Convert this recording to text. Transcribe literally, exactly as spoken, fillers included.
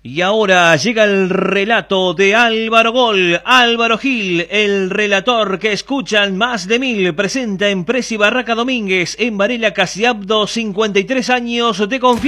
Y ahora llega el relato de Álvaro Gol, Álvaro Gil, el relator que escuchan más de mil, presenta en Presi Barraca Domínguez, en Varela Casiabdo, cincuenta y tres años de confianza.